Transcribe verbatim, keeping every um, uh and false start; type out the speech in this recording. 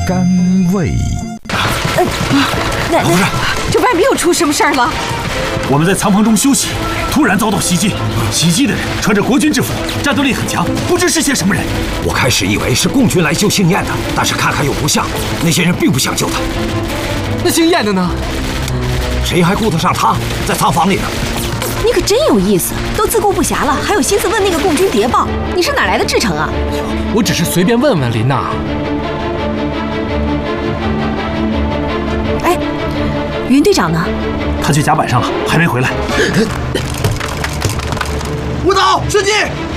甘味。 呃，奶奶，这外面又出什么事儿了？ 我们在仓房中休息，突然遭到袭击。袭击的人穿着国军制服，战斗力很强，不知是些什么人。 我开始以为是共军来救姓燕的，但是看看又不像，那些人并不想救他。 那姓燕的呢？ 谁还顾得上他？在仓房里呢。 你可真有意思，都自顾不暇了，还有心思问那个共军谍报？你是哪来的志诚啊？ 我只是随便问问林娜。 哎，云队长呢？ 他去甲板上了，还没回来。 舞蹈，射击！